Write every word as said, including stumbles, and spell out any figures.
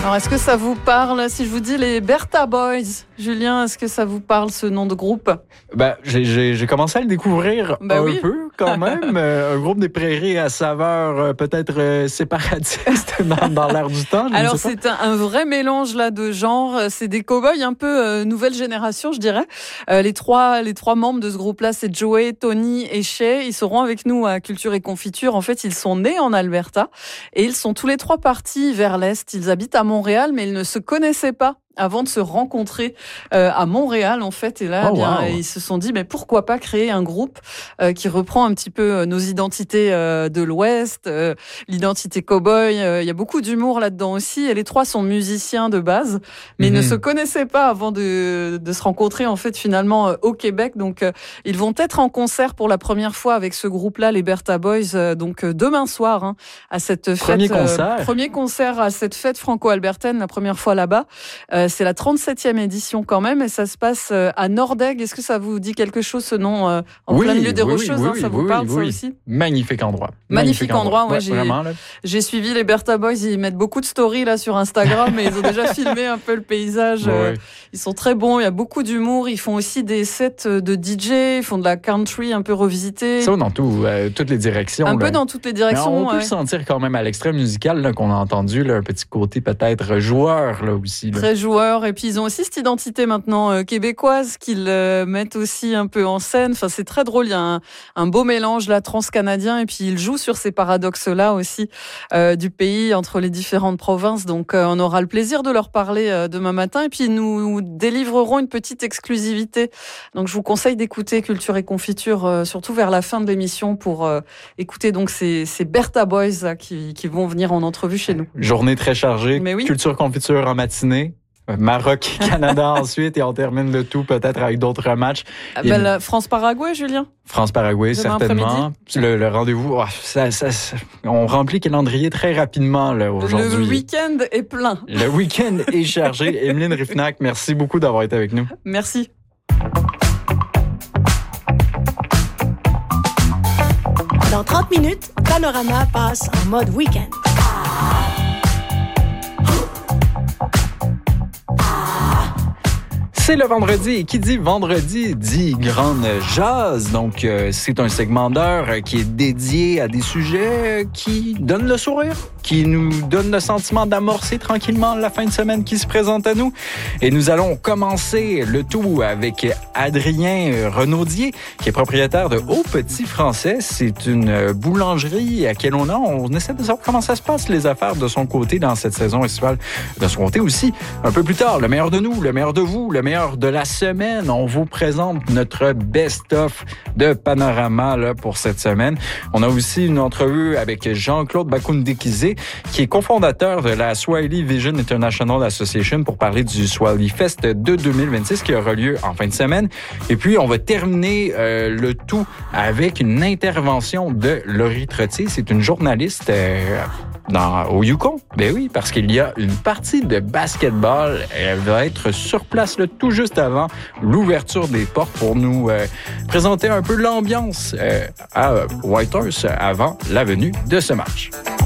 Alors, est-ce que ça vous parle, si je vous dis les Bertha Boys? Julien, est-ce que ça vous parle, ce nom de groupe? Ben, j'ai, j'ai, j'ai commencé à le découvrir ben un oui. peu, quand même. euh, un groupe des prairies à saveur euh, peut-être euh, séparatiste dans, dans l'air du temps. Alors, c'est un, un vrai mélange là de genres. C'est des cow-boys un peu euh, nouvelle génération, je dirais. Euh, les, trois, les trois membres de ce groupe-là, c'est Joey, Tony et Shay. Ils seront avec nous à Culture et Confiture. En fait, ils sont nés en Alberta et ils sont tous les trois partis vers l'Est. Ils habitent à Montréal, mais ils ne se connaissaient pas avant de se rencontrer euh, à Montréal, en fait. Et là, oh, bien, wow. ils se sont dit, mais pourquoi pas créer un groupe euh, qui reprend un petit peu euh, nos identités euh, de l'Ouest, euh, l'identité cow-boy. Il euh, y a beaucoup d'humour là-dedans aussi. Et les trois sont musiciens de base, mais mm-hmm. ils ne se connaissaient pas avant de, de se rencontrer, en fait, finalement, euh, au Québec. Donc, euh, ils vont être en concert pour la première fois avec ce groupe-là, les Bertha Boys, euh, donc euh, demain soir, hein, à cette fête. Premier concert. Euh, premier concert à cette fête franco-albertaine, la première fois là-bas. Euh, C'est la trente-septième édition quand même et ça se passe à Nordegg. Est-ce que ça vous dit quelque chose, ce nom euh, en oui, plein milieu des oui, Rocheuses oui, hein, Ça oui, vous parle, oui, ça oui. aussi? Magnifique endroit. Magnifique, Magnifique endroit, endroit. Ouais, ouais, j'ai, vraiment, là. j'ai suivi les Bertha Boys, ils mettent beaucoup de stories là, sur Instagram et ils ont déjà filmé un peu le paysage. Ouais. Euh, ils sont très bons, il y a beaucoup d'humour. Ils font aussi des sets de D J, ils font de la country un peu revisitée. Ça, dans tout, euh, toutes les directions. Un là. peu dans toutes les directions. Mais on peut ouais. le sentir quand même à l'extrait musical là, qu'on a entendu, là, un petit côté peut-être joueur là, aussi. Là. Très joueur. Et puis ils ont aussi cette identité maintenant euh, québécoise qu'ils euh, mettent aussi un peu en scène. Enfin, c'est très drôle. Il y a un, un beau mélange là trans-canadien et puis ils jouent sur ces paradoxes-là aussi euh, du pays entre les différentes provinces. Donc euh, on aura le plaisir de leur parler euh, demain matin et puis ils nous délivreront une petite exclusivité. Donc je vous conseille d'écouter Culture et Confiture euh, surtout vers la fin de l'émission pour euh, écouter donc ces, ces Bertha Boys là, qui, qui vont venir en entrevue chez nous. Journée très chargée. Mais oui. Culture Confiture en matinée. Maroc, Canada ensuite, et on termine le tout peut-être avec d'autres matchs. Ah ben, la France-Paraguay, Julien? France-Paraguay, demain certainement. Le, le rendez-vous, oh, ça, ça, ça, on remplit le calendrier très rapidement là, aujourd'hui. Le week-end est plein. Le week-end est chargé. Emeline Riffnac, merci beaucoup d'avoir été avec nous. Merci. Dans trente minutes, Panorama passe en mode week-end. C'est le vendredi et qui dit vendredi dit grande jazz. Donc, euh, c'est un segment d'heure qui est dédié à des sujets qui donnent le sourire, qui nous donnent le sentiment d'amorcer tranquillement la fin de semaine qui se présente à nous. Et nous allons commencer le tout avec Adrien Renaudier, qui est propriétaire de Au Petit Français. C'est une boulangerie à quel on a. On essaie de savoir comment ça se passe, les affaires de son côté dans cette saison estivale. De son côté aussi, un peu plus tard, le meilleur de nous, le meilleur de vous, le meilleur de la semaine. On vous présente notre best-of de Panorama là, pour cette semaine. On a aussi une entrevue avec Jean-Claude Bakoundekizé, qui est cofondateur de la Swahili Vision International Association pour parler du Swahili Fest de deux mille vingt-six qui aura lieu en fin de semaine. Et puis, on va terminer euh, le tout avec une intervention de Laurie Trottier. C'est une journaliste euh, dans, au Yukon. Ben oui, parce qu'il y a une partie de basketball. Elle va être sur place là, tout juste avant l'ouverture des portes pour nous euh, présenter un peu l'ambiance euh, à Whitehorse avant la venue de ce match.